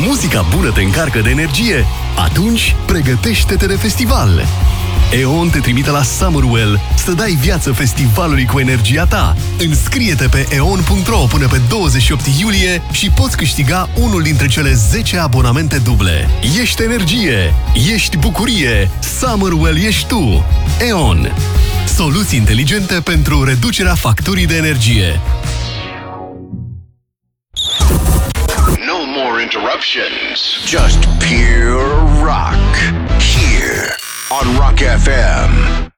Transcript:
muzica bună te încarcă de energie, atunci pregătește-te de festival! E.ON te trimite la Summerwell să dai viață festivalului cu energia ta. Înscrie-te pe eon.ro până pe 28 iulie și poți câștiga unul dintre cele 10 abonamente duble. Ești energie, ești bucurie, Summerwell ești tu. E.ON. Soluții inteligente pentru reducerea facturii de energie. No more interruptions. Just pure rock. Here on Rock FM.